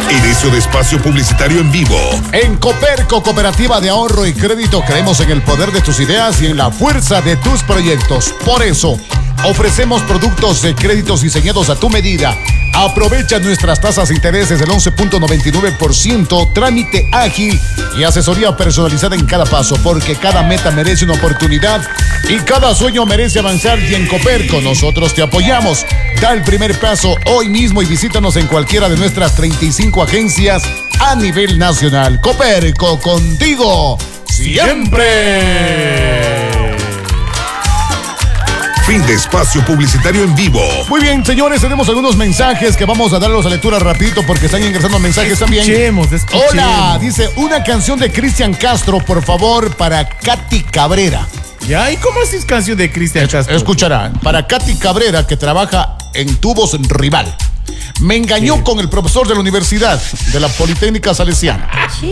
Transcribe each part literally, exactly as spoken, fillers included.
Inicio de espacio publicitario en vivo. En Coperco, Cooperativa de Ahorro y Crédito, creemos en el poder de tus ideas y en la fuerza de tus proyectos. Por eso, ofrecemos productos de créditos diseñados a tu medida. Aprovecha nuestras tasas de intereses del once punto noventa y nueve por ciento, trámite ágil y asesoría personalizada en cada paso, porque cada meta merece una oportunidad y cada sueño merece avanzar. Y en Coperco nosotros te apoyamos. Da el primer paso hoy mismo y visítanos en cualquiera de nuestras treinta y cinco agencias a nivel nacional. Coperco, contigo siempre. Fin de espacio publicitario en vivo. Muy bien, señores, tenemos algunos mensajes que vamos a darlos a lectura rapidito porque están ingresando mensajes también. Escuchemos, escuchemos. Hola, dice una canción de Cristian Castro, por favor, para Katy Cabrera. Ya, ¿y cómo es canción de Cristian Castro? Escucharán, para Katy Cabrera, que trabaja en Tubos Rival. Me engañó sí. con el profesor de la universidad, de la Politécnica Salesiana. Sí.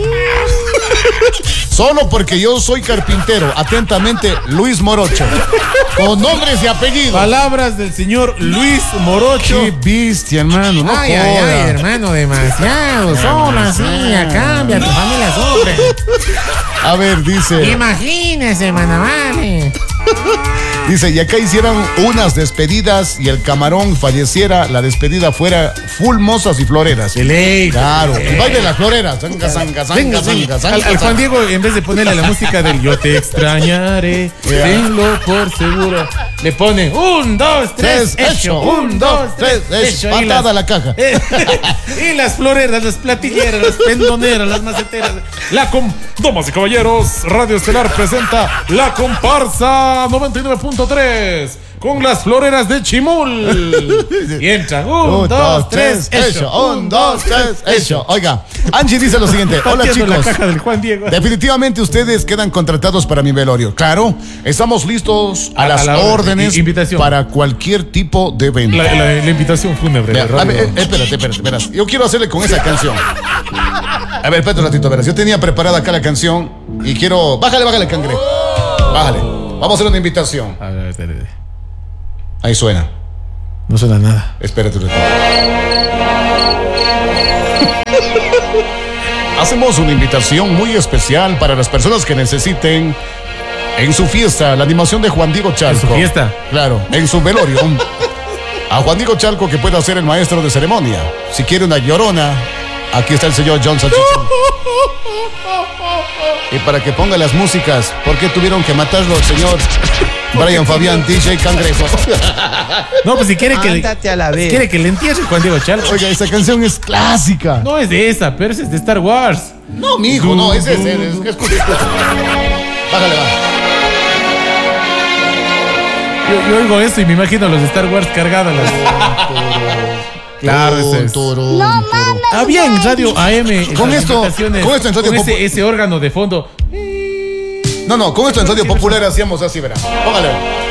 Solo porque yo soy carpintero. Atentamente, Luis Morocho. Con nombres y apellidos. Palabras del señor Luis Morocho. Qué bestia, hermano. No ay, ay, ay, hermano, demasiado. Solo así, ya cambia, tu familia sufre. A ver, dice. Imagínese, manavale. Dice, y acá hicieran unas despedidas y el camarón falleciera, la despedida fuera full mozas y floreras. De ley. Claro, el baile de las floreras. Zanga, zanga, zanga, zanga, zanga. Al, al Juan Diego, en vez de ponerle la música del yo te extrañaré, yeah. tenlo por seguro, le pone un, dos, tres, tres hecho. Un, dos, tres, hecho. Patada a la caja. Y las floreras, las platilleras, las pendoneras, las maceteras. La com Damas y caballeros, Radio Estelar presenta La Comparsa noventa y nueve punto tres con las floreras de Chimul. Y entra. Un, un dos, tres, hecho. Un, dos, tres, hecho. Oiga, Angie dice lo siguiente. Hola, chicos. La caja del Juan Diego. Definitivamente ustedes quedan contratados para mi velorio. Claro, estamos listos a, a las a órdenes invitación. Para cualquier tipo de evento. La, la, la invitación fúnebre. Vea, a ver, eh, espérate, espérate, verás. Yo quiero hacerle con esa canción. A ver, espérate un ratito, verás. Yo tenía preparada acá la canción y quiero... Bájale, bájale, cangre. Bájale. Vamos a hacer una invitación. A ver, espérate. Ahí suena. No suena nada. Espérate un ratito. Hacemos una invitación muy especial para las personas que necesiten en su fiesta la animación de Juan Diego Chalco. ¿En su fiesta? Claro, en su velorio. A Juan Diego Chalco, que pueda ser el maestro de ceremonia. Si quiere una llorona, aquí está el señor John Salchichón. Y para que ponga las músicas, ¿por qué tuvieron que matarlo, señor Brian Fabián, D J Cangrejo? No, pues si quiere que, a la vez. quiere que le entierre Juan Diego Chalco. Oiga, esa canción es clásica. No es de esa, pero es de Star Wars. No, mijo, no, ese es ese. Es, es, escucha, escucha. Bájale, bájale. Yo, yo oigo eso y me imagino a los Star Wars cargados. Las... Claro, ese es. No mames. Había en Radio A M con esto, con esto en Radio con ese, ese órgano de fondo. No, no, con esto en Radio Popular hacíamos así, verá. Póngale.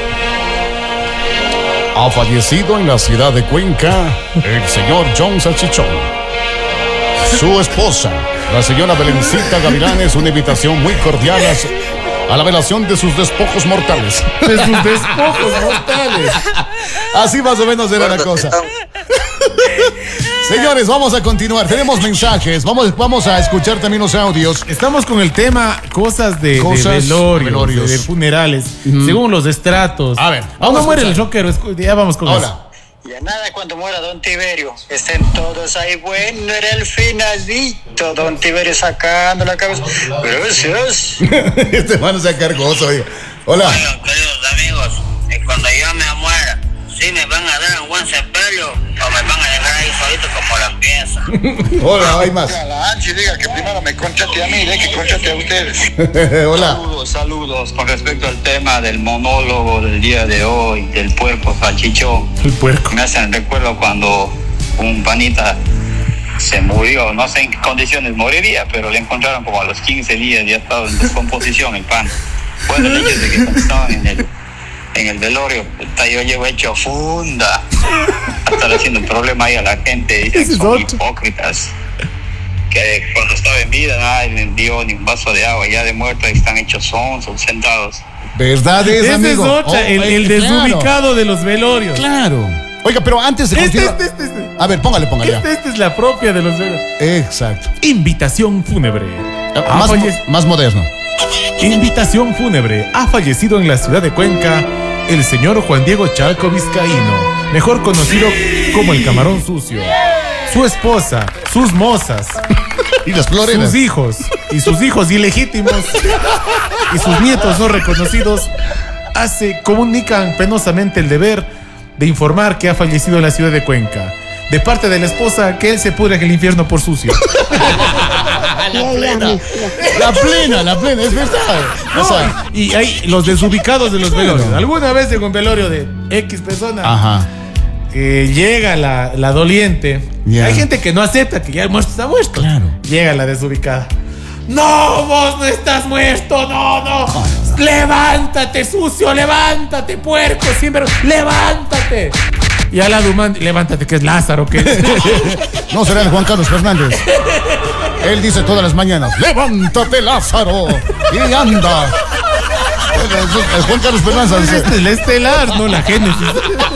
Ha fallecido en la ciudad de Cuenca el señor John Salchichón. Su esposa, la señora Belencita Gavilanes, una invitación muy cordial a, a la velación de sus despojos mortales. De sus despojos mortales. Así más o menos era la cosa. Señores, vamos a continuar. Tenemos mensajes. Vamos, vamos a escuchar también los audios. Estamos con el tema cosas de, cosas de velorios, velorios. De, de funerales, mm. según los estratos. A ver, aún no muere el rockero. Ya vamos con Hola. eso. Ya nada cuando muera don Tiberio. Estén todos ahí. Bueno, era el finalito. Don Tiberio sacando la cabeza. Gracias. Este mano se cargoso. Oiga. Hola. Bueno, queridos amigos, cuando yo me muera, ¿sí me van a dar un buen sepelio o me van a dejar ahí solito como la pieza? Hola, hay más. La Anchi diga que primero me conchate a mí, de que conchate a ustedes. Hola. Saludos, saludos. Con respecto al tema del monólogo del día de hoy, del puerco salchichón. El puerco. Me hacen recuerdo cuando un panita se murió, no sé en qué condiciones moriría, pero le encontraron como a los quince días, ya estaba en descomposición el pan. Bueno, el hecho es de que cuando estaban en el en el velorio, yo llevo hecho funda. Estar haciendo un problema ahí a la gente. Dicen que son hipócritas. Que cuando estaba en vida nadie me dio ni un vaso de agua. Ya de muerto están hechos sonsos, sentados. ¿Verdad es, Ese amigo? es otra, oh, el, el desubicado claro. de los velorios. Claro. Oiga, pero antes de Este, continuar. este, este, este. A ver, póngale, póngale. ya. Esta, esta es la propia de los velos. Exacto. Invitación fúnebre. Ha Más, falle- más moderno. Invitación fúnebre. Ha fallecido en la ciudad de Cuenca el señor Juan Diego Chalco Vizcaíno, mejor conocido como el Camarón Sucio. Su esposa, sus mozas, Y las floreras. sus hijos y sus hijos ilegítimos y sus nietos no reconocidos hace, comunican penosamente el deber de informar que ha fallecido en la ciudad de Cuenca. De parte de la esposa, que él se pudre en el infierno por sucio. La plena. La plena, la plena, es verdad. O sea, Y hay los desubicados de los velorios. Alguna vez en un velorio de X personas ajá. eh, llega la, la doliente. Ya. Hay gente que no acepta que ya el muerto está muerto. Claro. Llega la desubicada. No, vos no estás muerto, no, no. Levántate, sucio, levántate, puerco, sin ver- levántate. Y a la Dumán, levántate, que es Lázaro, que No será el Juan Carlos Fernández. Él dice todas las mañanas: levántate, Lázaro, y anda. El, el Juan Carlos Fernández dice: este es el estelar, no la Génesis.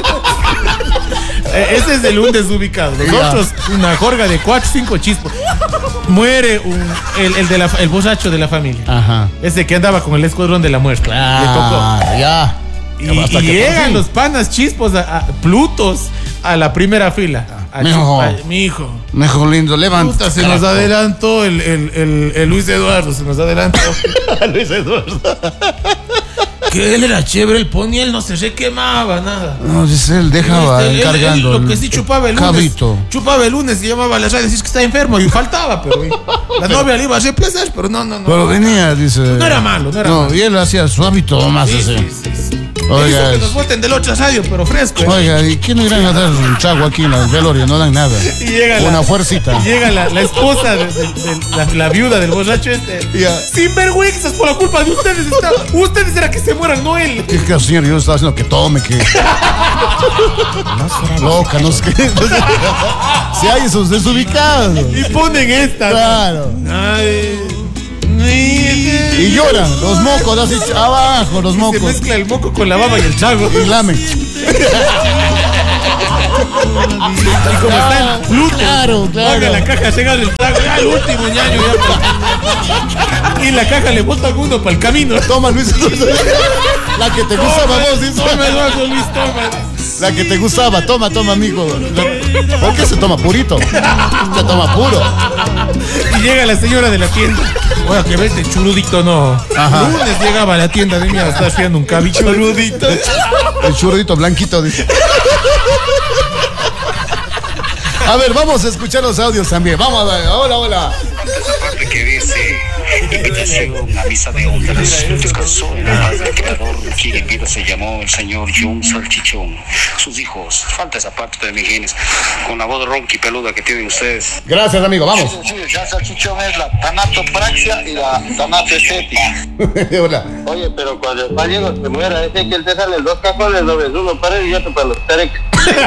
Eh, Ese es el un desubicado. Los Ya. otros, una jorga de cuatro, cinco chispos. Muere un, el, el, de la, el borracho de la familia. Ajá. Ese que andaba con el escuadrón de la muerte. Le tocó. Ah, ya. Y, Hasta y que por llegan fin. los panas chispos, a, a- plutos, a la primera fila. A Mijo. chu- a- mi hijo. Mejor lindo, Puta, levántate. se nos adelantó el, el, el, el Luis Eduardo, se nos adelantó. Luis Eduardo. Que él era chévere, él ponía, él no se requemaba, nada. No, dice él, dejaba Este, él- encargando. él lo que sí chupaba el lunes. Cabrito. Chupaba el lunes y llamaba a la radio y decía que está enfermo y faltaba, pero y- la novia le iba a reemplazar, pero no, no, no. Pero venía, dice. No era malo, no era malo. y él hacía su hábito más Sí, así. sí, sí, sí. Oiga, Él hizo que es- nos voten del otro radio, pero fresco. ¿eh? Oiga, ¿y qué no irán a dar un trago aquí en el velorio? No dan nada. Y llega la, Una fuercita. y llega la, la esposa de, de- de la, la viuda del borracho este. Ya. Sin vergüenzas por la culpa de ustedes. Está, ustedes era que se mueran, no él. ¿Qué que señor? Yo estaba haciendo que tome, que. Loca, no sé qué. Si hay esos desubicados. Y ponen esta. Claro. Ay, y, Y lloran, los mocos así abajo, los se mocos. mezcla el moco con la baba y el trago. Y lamen. Y como están Pluto, Claro, claro. paga la caja, llega el trago, ya el último ñaño. Ya. Y la caja le bota uno para el camino. Toma, Luis. La que te gustaba vos, dice. Toma, Eduardo Luis, toma. La que te gustaba, toma, toma, amigo. ¿Por qué se toma purito? Se toma puro. Y llega la señora de la tienda. Oiga, que vete, churudito no. Ajá. Lunes llegaba a la tienda de mí, estaba haciendo un cabicho. Churudito. El churrito blanquito, dice. A ver, vamos a escuchar los audios también. Vamos a ver. Hola, hola. Esa parte que dice invitación a misa de honras descansó en la paz del creador, quien en vida se llamó el señor John Salchichón. Sus hijos, falta esa parte de mi genes, con la voz ronca y peluda que tienen ustedes. Gracias, amigo. Vamos. Sí, John Salchichón es la tanatopraxia y la tanatestética. Hola. Oye, pero cuando el Diego se muera, ese que él te sale dos cajones, lo ves, uno para él y otro para los Terek.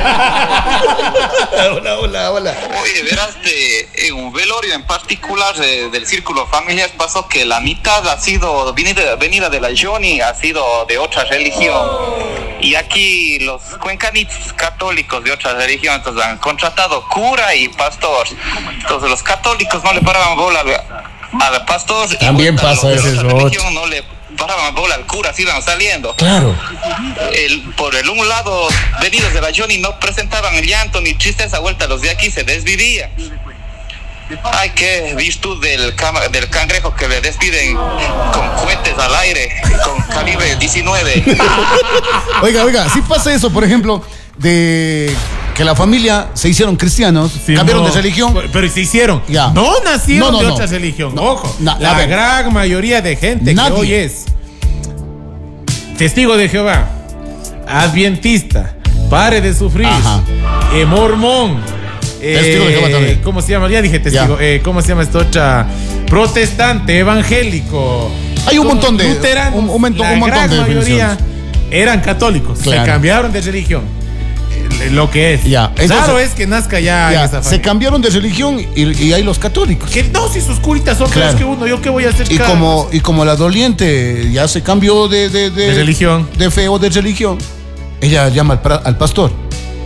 Hola, hola, hola. Oye, verás, de, en un velorio en particular eh, del círculo familiar pasó que la mitad ha sido venida, venida de la Johnny, ha sido de otra religión. Y aquí los cuencanitos católicos de otra religión entonces han contratado cura y pastor. Entonces los católicos no le paraban bola al, al pastor. y También cuenta, pasa los de eso. otra religión no le paraban bola al cura, así iban saliendo. Claro. El, por el un lado, venidos de la Johnny no presentaban llanto ni tristeza, vuelta los de aquí se desvivían. Ay, qué virtud del, cama, del cangrejo que le despiden con cohetes al aire, con calibre diecinueve. Oiga, oiga, sí pasa eso, por ejemplo, de que la familia se hicieron cristianos, Sí, cambiaron no, de religión. Pero se hicieron. Ya. No nacieron No, no, de no. otra religión. No. Ojo. Na- a la ver. gran mayoría de gente Nadie. que hoy es testigo de Jehová, adventista, pare de sufrir, Ajá. eh, mormón. Testigo de Jehová también. ¿Cómo se llama? Ya dije testigo. Ya. Eh, ¿Cómo se llama esta otra? Protestante, evangélico. Hay un como montón de- luteranos, un- un montón- la un montón gran de mayoría definiciones. eran católicos. Claro. Se cambiaron de religión. Eh, Lo que es. Ya, entonces- Claro es que nazca ya, en Ya, esa se familia. cambiaron de religión y, y hay los católicos. Que no, si sus curitas son Claro. peores que uno, ¿yo qué voy a hacer? Y cara? como, y como la doliente ya se cambió de, de, De religión. de fe o de religión, ella llama al, pra- al pastor.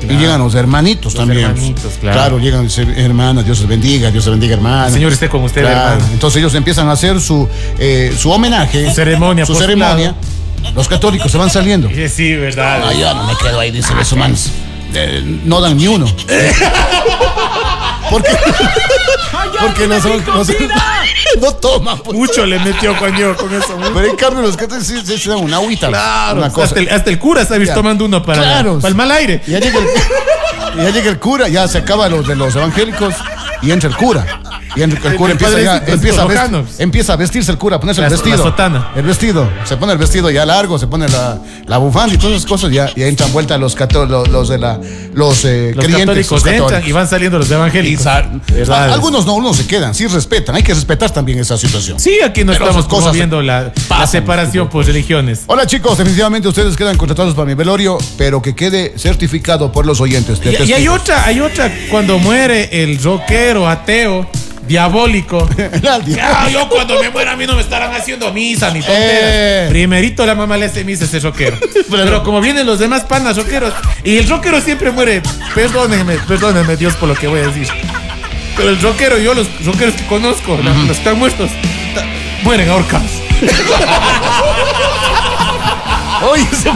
Y llegan los hermanitos Los también. hermanitos, claro. Claro, llegan, dice, hermana, Dios les bendiga, Dios les bendiga, hermana. El Señor esté con usted, Claro. hermano. Entonces ellos empiezan a hacer su, eh, su homenaje. Su ceremonia, Su postulado. ceremonia. Los católicos se van saliendo. Sí, sí, verdad. Ah, yo no me quedo ahí, dice los humanos. Eh, no dan ni uno. Porque, porque los, los- no toman. Pues. Mucho le metió Juan Diego con eso. ¿no? Pero en cambio los católicos sí, sí se dan una agüita. Claro, Una cosa. hasta, el, hasta el cura está Ya. tomando uno para, Claro. para el mal aire. Ya llega el, ya llega el cura, ya se acaba los de los evangélicos y entra el cura. Y entra el cura El empieza, ya, padrecito, empieza, a los vestir- empieza a vestirse el cura, a ponerse La- el vestido. la sotana. El vestido. Se pone el vestido ya largo, se pone la, la bufanda y todas esas cosas. Ya, ya entran vuelta los, cató- los, los de la los, eh, Los creyentes. católicos los entran católicos. y van saliendo los Y evangélicos. sa- Verdad. a- algunos no, unos se quedan, sí respetan. Hay que respetar también esa situación. Sí, aquí no Pero estamos esas cosas promoviendo la, la pasan. separación por religiones. Hola chicos, definitivamente ustedes quedan contratados para mi velorio, pero que quede certificado por los oyentes. de Y, y hay testigos. otra, hay otra cuando muere el rockero, ateo, diabólico. Nadie. Ya, yo cuando me muera a mí no me estarán haciendo misa ni tonteras. Eh. Primerito la mamá le hace misa a ese rockero. Pero como vienen los demás panas rockeros, y el rockero siempre muere, perdónenme, perdónenme Dios por lo que voy a decir. Pero el rockero, yo los rockeros que conozco, la- los que están muertos, ta- mueren ahorcados. Oye, se-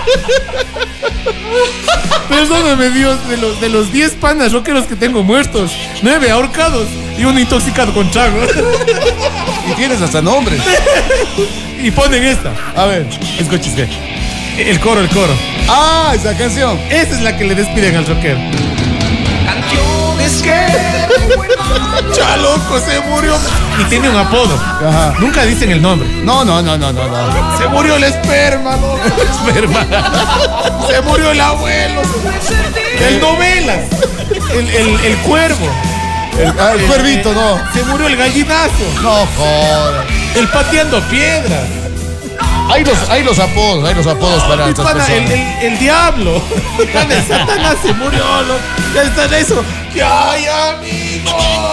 Perdóname Dios, de los de los diez panas rockeros que tengo muertos, nueve ahorcados y uno intoxicado con trago. y tienes hasta nombres. Y ponen esta. A ver. Escúchese. El coro, el coro. Ah, esa canción. Esa es la que le despiden al rockero. Chaloco se murió. Y tiene un apodo. Ajá. Nunca dicen el nombre. No, no, no, no, no, no. Se murió el esperma, loco. Esperma. Se murió el abuelo. El novelas. El, el, el cuervo. El, ah, el cuervito, no. Se murió el gallinazo. No jodas. El pateando piedras. Hay los, hay los apodos, hay los apodos para Mi estas pana, el, personas. el, el diablo. Mi pana, el Satanás se murió, loco. Ya está en eso. Ya, ya, amigo.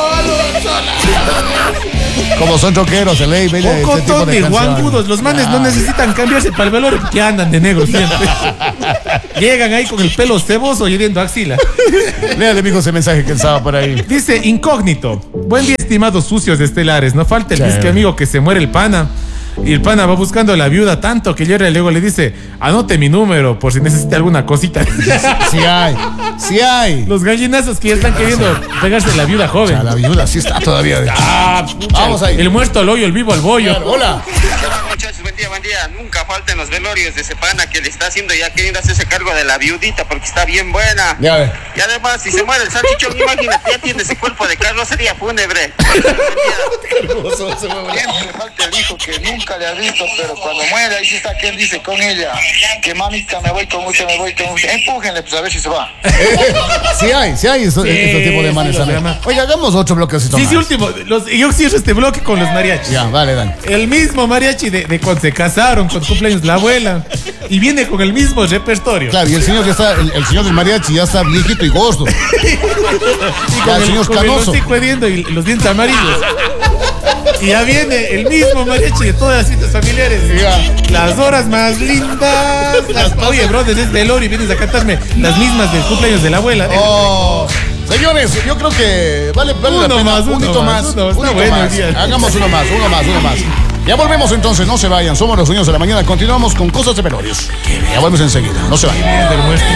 Como son roqueros, se lee bella Un este tipo cotón de de canciones. guangudos. Los manes no necesitan cambiarse para el velorio que andan de negro siempre. Llegan ahí con el pelo ceboso y hiriendo axila. Léale, amigo, ese mensaje que estaba por ahí. Dice incógnito. Buen día, estimados sucios de estelares. No falta el Chévere. disque amigo que se muere el pana. Y el pana va buscando a la viuda tanto que llora y luego le dice, anote mi número por si necesita alguna cosita. Sí hay, sí hay. Los gallinazos que ya están queriendo pegarse a la viuda joven. A la viuda sí está todavía. de- Ah, pucha, Vamos ahí. El muerto al hoyo, el vivo al bollo. Hola. Muchachos, buen día, buen día. Nunca falten los velorios de ese pana que le está haciendo ya queriendo hacerse cargo de la viudita porque está bien buena. Ya ve. Y además, si se muere el salchichón, imagínate, ya tiene ese cuerpo de carrocería fúnebre. Siempre falta el hijo que nunca le ha visto, pero cuando muere, ahí sí está que él dice con ella, que mamita, me voy con usted, me voy con usted. Empújenle, pues a ver si se va. Sí hay, sí hay eso- Sí, este tipo de sí, manes los también. llama. Oye, hagamos otro bloquecito Sí, más. sí, último. Los, yo cierro este bloque con los mariachis. Ya, vale, dale. El mismo mariachi de, de cuando se casaron, con cumpleaños la abuela. Y viene con el mismo repertorio. Claro, y el señor ya está, el, el señor del mariachi ya está viejito y gordo. Y Ya, con el el, señor con el canoso. hocico hediendo y los dientes amarillos. Y ya viene el mismo mariachi de todas las fiestas familiares. Las horas más lindas. Las, oye, brother, es velorio y vienes a cantarme las mismas del cumpleaños de la abuela. Oh, señores, yo creo que vale, vale la Uno pena. más, uno unito más, más. uno, está unito bueno más. el día. Hagamos uno más, uno más, uno más. Ya volvemos entonces, no se vayan. Somos los sueños de la mañana. Continuamos con cosas de velorios. Ya volvemos enseguida, no se vayan. Del muerto.